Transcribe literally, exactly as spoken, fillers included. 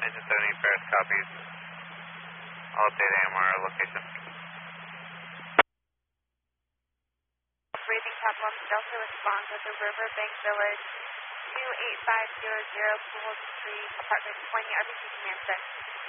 Engine seventy, Paris copies. I'll update A M R location. Raising Top one, Delta responds at the Riverbank Village, two eight five zero zero, Pool Street, apartment twenty, R B C command set.